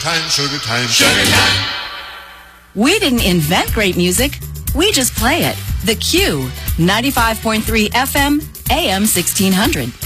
time, sugar time, sugar time. We didn't invent great music. We just play it. The Q, 95.3 FM, AM 1600.